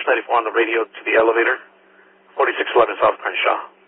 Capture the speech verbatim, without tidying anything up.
ninety-four on the radio to the elevator, forty-six eleven South Crenshaw.